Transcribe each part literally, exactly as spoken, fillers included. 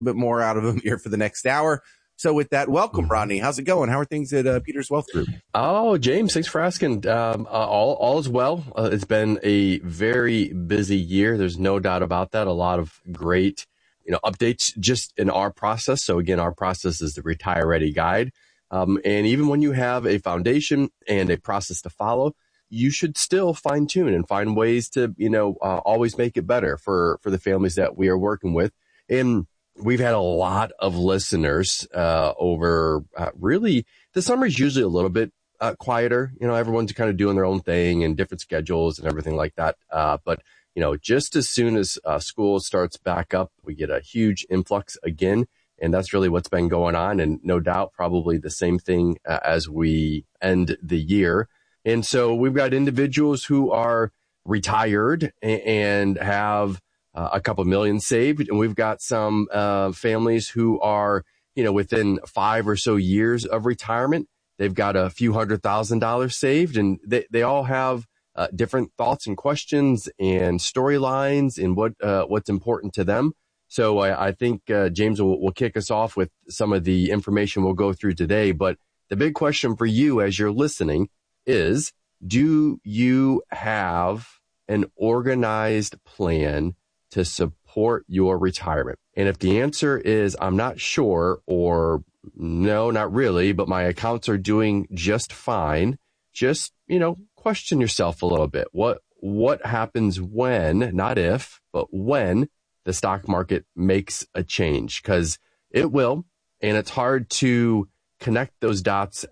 bit more out of him here for the next hour. So with that, welcome, Rodney. How's it going? How are things at uh, Peters Wealth Group? Oh, James, thanks for asking. Um, uh, all, all is well. Uh, it's been a very busy year. There's no doubt about that. A lot of great, you know, updates just in our process. So again, our process is the Retire Ready Guide. Um, and even when you have a foundation and a process to follow, you should still fine tune and find ways to, you know, uh, always make it better for, for the families that we are working with. And we've had a lot of listeners uh, over uh, really the summer is usually a little bit uh, quieter. You know, everyone's kind of doing their own thing and different schedules and everything like that. Uh, but, you know, just as soon as uh, school starts back up, we get a huge influx again. And that's really what's been going on. And no doubt, probably the same thing uh, as we end the year. And so we've got individuals who are retired and have Uh, a couple million saved. And we've got some uh, families who are, you know, within five or so years of retirement. They've got a few hundred thousand dollars saved, and they, they all have uh, different thoughts and questions and storylines and what uh, what's important to them. So I, I think uh, James will, will kick us off with some of the information we'll go through today. But the big question for you as you're listening is, do you have an organized plan to support your retirement? And if the answer is, I'm not sure, or no, not really, but my accounts are doing just fine, just, you know, question yourself a little bit. What, what happens when, not if, but when the stock market makes a change? Because it will, and it's hard to connect those dots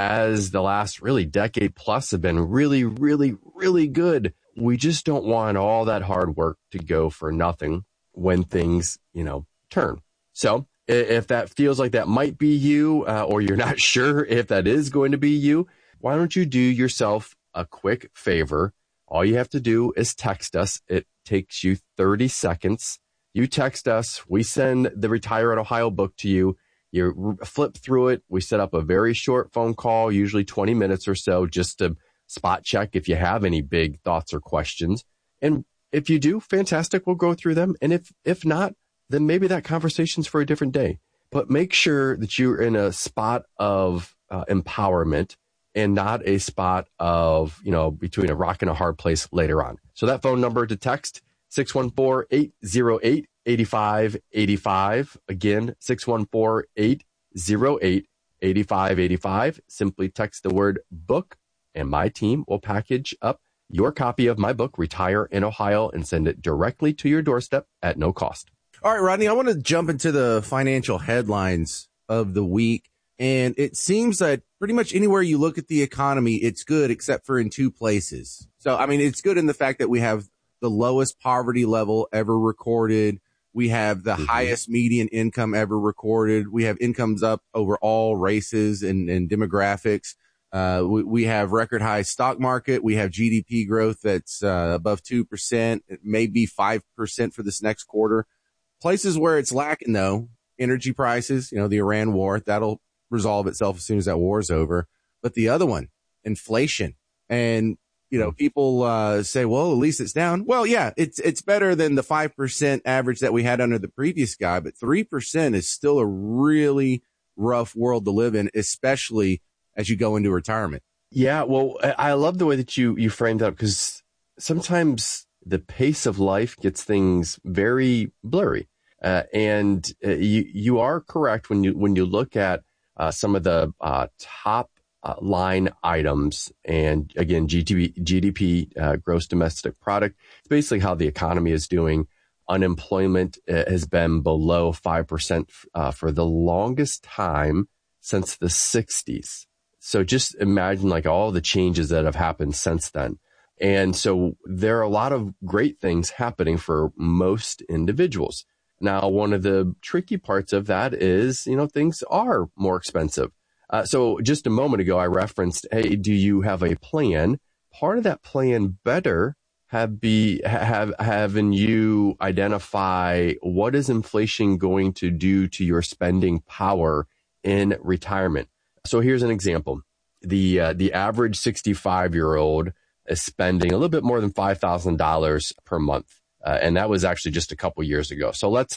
as the last really decade plus have been really, really, really good. We just don't want all that hard work to go for nothing when things, you know, turn. So if that feels like that might be you, uh, or you're not sure if that is going to be you, why don't you do yourself a quick favor? All you have to do is text us. It takes you thirty seconds. You text us. We send the Retire at Ohio book to you. You flip through it. We set up a very short phone call, usually twenty minutes or so, just to spot check if you have any big thoughts or questions. And if you do, fantastic, we'll go through them. And if if not, then maybe that conversation's for a different day. But make sure that you're in a spot of uh, empowerment and not a spot of, you know, between a rock and a hard place later on. So that phone number to text, six one four, eight zero eight, eight five eight five. Again, six one four, eight zero eight, eight five eight five. Simply text the word book, and my team will package up your copy of my book, Retire in Ohio, and send it directly to your doorstep at no cost. All right, Rodney, I want to jump into the financial headlines of the week. And it seems that pretty much anywhere you look at the economy, it's good, except for in two places. So, I mean, it's good in the fact that we have the lowest poverty level ever recorded. We have the mm-hmm. highest median income ever recorded. We have incomes up over all races and, and demographics. Uh, we, we have record high stock market. We have G D P growth that's uh, above two percent, maybe five percent for this next quarter. Places where it's lacking, though, energy prices, you know, the Iran war, that'll resolve itself as soon as that war's over. But the other one, inflation. And, you know, people uh, say, well, at least it's down. Well, yeah, it's it's better than the five percent average that we had under the previous guy. But three percent is still a really rough world to live in, especially as you go into retirement. Yeah, well, I love the way that you, you framed that, because sometimes the pace of life gets things very blurry. Uh, and uh, you, you are correct when you, when you look at uh, some of the uh, top uh, line items. And again, G D P, G D P uh, gross domestic product, it's basically how the economy is doing. Unemployment uh, has been below five percent uh, for the longest time since the sixties. So just imagine like all the changes that have happened since then. And so there are a lot of great things happening for most individuals. Now, one of the tricky parts of that is, you know, things are more expensive. Uh, so just a moment ago, I referenced, hey, do you have a plan? Part of that plan better have be have having you identify what is inflation going to do to your spending power in retirement. So here's an example. The uh, the average sixty-five-year-old is spending a little bit more than five thousand dollars per month. Uh, and that was actually just a couple years ago. So let's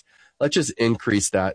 let's just increase that